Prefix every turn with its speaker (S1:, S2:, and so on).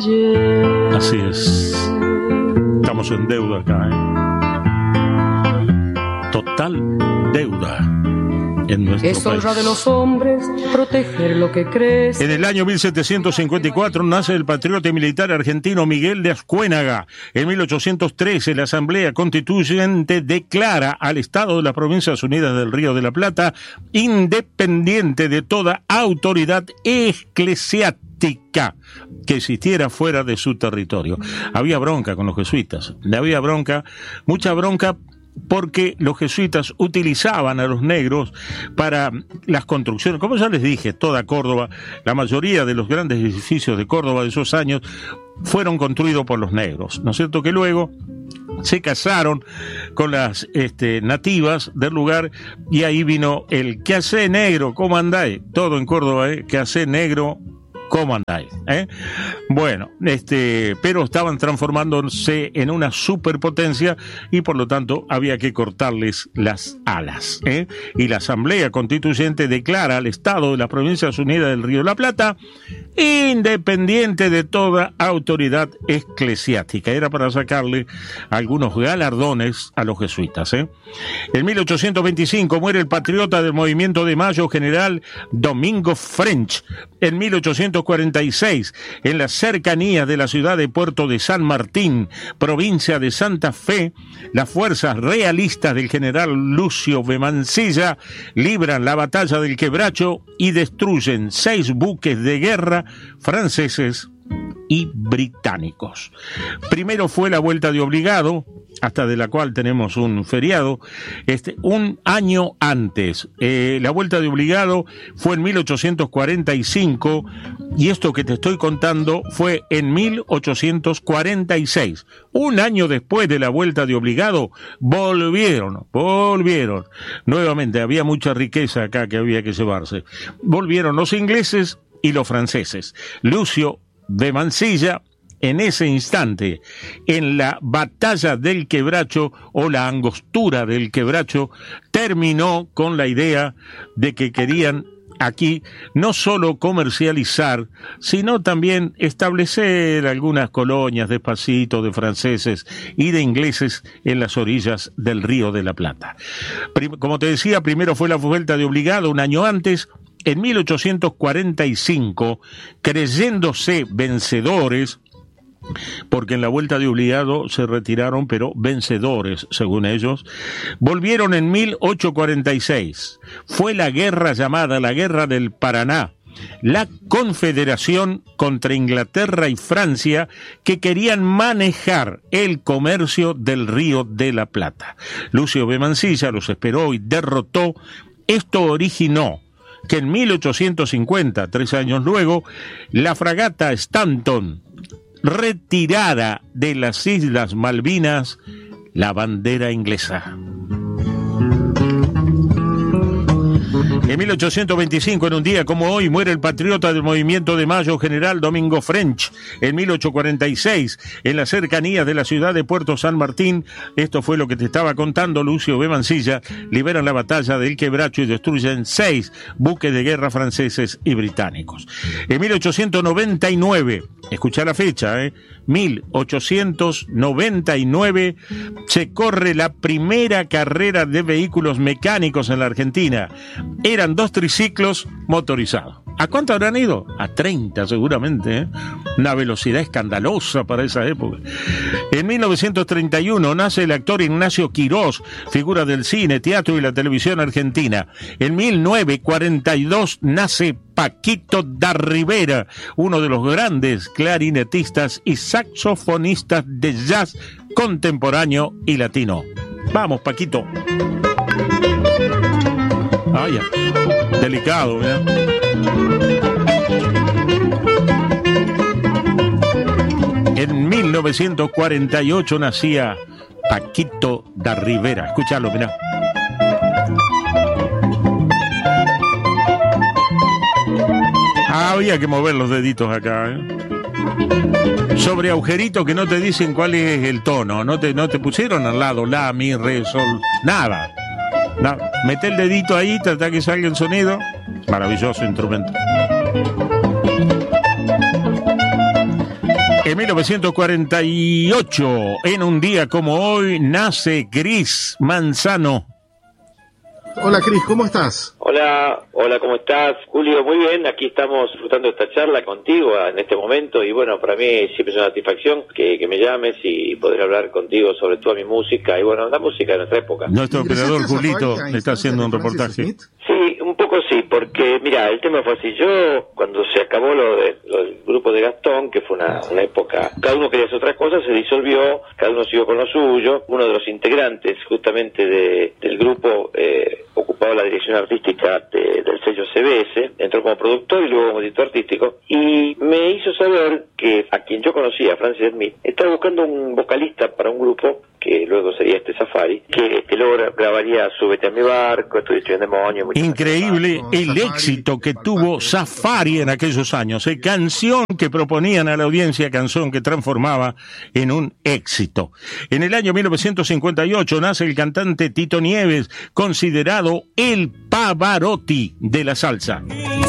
S1: Así es. Estamos en deuda acá, Total deuda en nuestro
S2: es honra
S1: país.
S2: de los hombres proteger lo que crees.
S1: En el año 1754 nace el patriota y militar argentino Miguel de Ascuénaga. En 1813 la Asamblea Constituyente declara al Estado de las Provincias Unidas del Río de la Plata independiente de toda autoridad eclesiástica que existiera fuera de su territorio. Había bronca con los jesuitas, había bronca, mucha bronca, porque los jesuitas utilizaban a los negros para las construcciones. Como ya les dije, toda Córdoba, la mayoría de los grandes edificios de Córdoba de esos años fueron construidos por los negros, ¿no es cierto? Que luego se casaron con las nativas del lugar y ahí vino el ¿qué hace negro? ¿Cómo andáis? Todo en Córdoba, ¿qué hace negro? ¿Cómo andáis? Bueno, pero estaban transformándose en una superpotencia y por lo tanto había que cortarles las alas. Y la Asamblea Constituyente declara al Estado de las Provincias Unidas del Río de la Plata independiente de toda autoridad eclesiástica. Era para sacarle algunos galardones a los jesuitas. En 1825 muere el patriota del Movimiento de Mayo, general Domingo French. En 1846, en las cercanías de la ciudad de Puerto de San Martín, provincia de Santa Fe, las fuerzas realistas del general Lucio B. Mansilla libran la batalla del Quebracho y destruyen 6 buques de guerra franceses y británicos. Primero fue la vuelta de obligado, hasta de la cual tenemos un feriado, un año antes. La vuelta de obligado fue en 1845 y esto que te estoy contando fue en 1846. Un año después de la vuelta de obligado, volvieron. Nuevamente, había mucha riqueza acá que había que llevarse. Volvieron los ingleses y los franceses. Lucio de Mansilla, en ese instante, en la batalla del Quebracho o la angostura del Quebracho, terminó con la idea de que querían aquí no solo comercializar, sino también establecer algunas colonias despacito de franceses y de ingleses en las orillas del Río de la Plata. Como te decía, primero fue la vuelta de obligado un año antes. En 1845, creyéndose vencedores, porque en la vuelta de obligado se retiraron, pero vencedores, según ellos, volvieron en 1846. Fue la guerra llamada la Guerra del Paraná, la confederación contra Inglaterra y Francia que querían manejar el comercio del Río de la Plata. Lucio B. Mansilla los esperó y derrotó. Esto originó que en 1850, 3 años luego, la fragata Stanton retirara de las Islas Malvinas la bandera inglesa. En 1825, en un día como hoy, muere el patriota del Movimiento de Mayo, general Domingo French. En 1846, en las cercanías de la ciudad de Puerto San Martín, esto fue lo que te estaba contando, Lucio B. Mansilla, liberan la batalla del Quebracho y destruyen 6 buques de guerra franceses y británicos. En 1899, escucha la fecha, 1899, se corre la primera carrera de vehículos mecánicos en la Argentina. Eran 2 triciclos motorizados. ¿A cuánto habrán ido? A 30 seguramente, Una velocidad escandalosa para esa época. En 1931 nace el actor Ignacio Quirós, figura del cine, teatro y la televisión argentina. En 1942 nace Paquito da Rivera, uno de los grandes clarinetistas y saxofonistas de jazz contemporáneo y latino. Vamos, Paquito. Vaya, delicado, ¿verdad? En 1948 nacía Paquito da Rivera. Escúchalo, mirá. Había que mover los deditos acá, Sobre agujeritos que no te dicen cuál es el tono. No te pusieron al lado la, mi, re, sol, nada. Mete el dedito ahí, trata que salga el sonido. Maravilloso instrumento. En 1948, en un día como hoy, nace Cris Manzano.
S3: Hola Cris, ¿cómo estás?
S4: Hola, ¿cómo estás? Julio, muy bien, aquí estamos disfrutando esta charla contigo en este momento y bueno, para mí siempre es una satisfacción que me llames y poder hablar contigo sobre toda mi música y bueno, la música de nuestra época.
S1: Nuestro operador Julito está haciendo un reportaje.
S4: Sí, un poco sí, porque mira, el tema fue así, yo cuando se acabó lo del grupo de Gastón, que fue una época, cada uno quería hacer otra cosa, se disolvió, cada uno siguió con lo suyo, uno de los integrantes justamente del grupo ocupaba la dirección artística del sello CBS, entró como productor y luego como director artístico, y me hizo saber que a quien yo conocía, Francis Smith, estaba buscando un vocalista para un grupo, que luego sería Safari, que luego grabaría Súbete a mi barco, Estoy hecho un demonio.
S1: Increíble el éxito que tuvo Safari en aquellos años, canción que proponían a la audiencia, canción que transformaba en un éxito. En el año 1958 nace el cantante Tito Nieves, considerado el Pavarotti de la salsa.